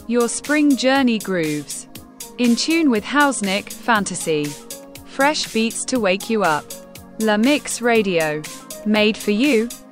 Your spring journey grooves. In tune with Hausnick, Fantasy. Fresh beats to wake you up. La Mix Radio. Made for you.